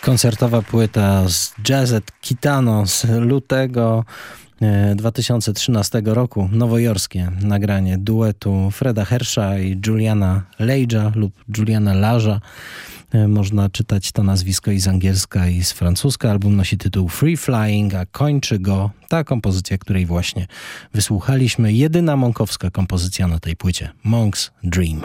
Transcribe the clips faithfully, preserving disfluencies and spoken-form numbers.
Koncertowa płyta z Jazzet Kitano z lutego dwa tysiące trzynastego roku. Nowojorskie nagranie duetu Freda Hersha i Juliana Lage'a lub Juliana Lage'a. Można czytać to nazwisko i z angielska, i z francuska. Album nosi tytuł Free Flying, a kończy go ta kompozycja, której właśnie wysłuchaliśmy. Jedyna monkowska kompozycja na tej płycie. Monk's Dream.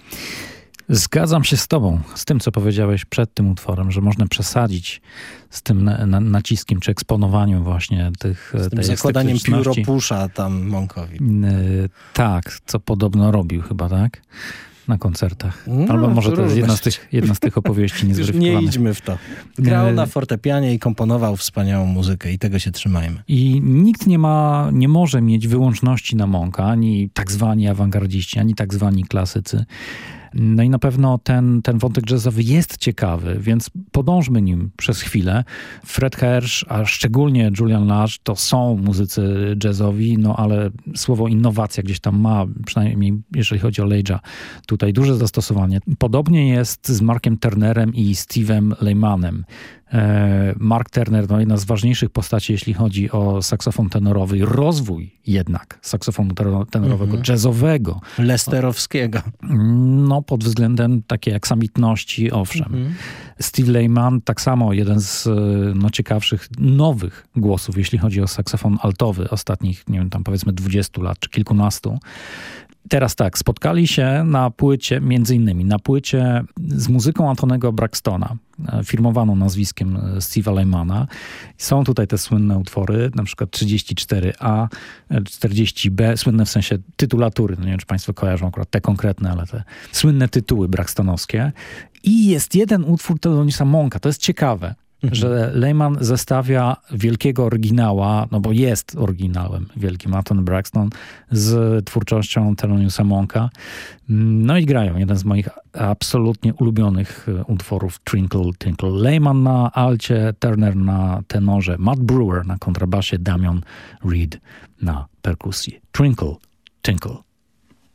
Zgadzam się z tobą, z tym, co powiedziałeś przed tym utworem, że można przesadzić z tym na, na, naciskiem czy eksponowaniem właśnie tych... Z tym zakładaniem pióropusza tam Monkowi. Yy, tak, co podobno robił chyba, tak? Na koncertach. No, albo może to jest jedna z tych, jedna z tych opowieści niezweryfikowanych. Nie idźmy w to. Grał na fortepianie i komponował wspaniałą muzykę i tego się trzymajmy. I nikt nie ma, nie może mieć wyłączności na Monka, ani tak zwani awangardziści, ani tak zwani klasycy. No i na pewno ten, ten wątek jazzowy jest ciekawy, więc podążmy nim przez chwilę. Fred Hersch, a szczególnie Julian Lage, to są muzycy jazzowi, no ale słowo innowacja gdzieś tam ma, przynajmniej jeżeli chodzi o Lage'a, tutaj duże zastosowanie. Podobnie jest z Markiem Turnerem i Steve'em Lehmanem. Mark Turner, no jedna z ważniejszych postaci, jeśli chodzi o saksofon tenorowy, rozwój jednak saksofonu tenorowego, mm-hmm. jazzowego. Lesterowskiego. No pod względem takiej aksamitności, owszem. Mm-hmm. Steve Lehman, tak samo jeden z no, ciekawszych, nowych głosów, jeśli chodzi o saksofon altowy ostatnich, nie wiem, tam powiedzmy dwudziestu lat, czy kilkunastu. Teraz tak, spotkali się na płycie, między innymi na płycie z muzyką Antonego Braxtona, firmowaną nazwiskiem Steve'a Lehmana. Są tutaj te słynne utwory, na przykład trzydzieści cztery A, czterdzieści B, słynne w sensie tytulatury, no nie wiem, czy państwo kojarzą akurat te konkretne, ale te słynne tytuły braxtonowskie. I jest jeden utwór Thelonisa Monka, to jest ciekawe. Mhm. Że Lehman zestawia wielkiego oryginała, no bo jest oryginałem wielkim, Anton Braxton, z twórczością Thelonisa Monka. No i grają jeden z moich absolutnie ulubionych utworów, Twinkle Twinkle. Lehman na alcie, Turner na tenorze, Matt Brewer na kontrabasie, Damian Reed na perkusji. Twinkle Twinkle.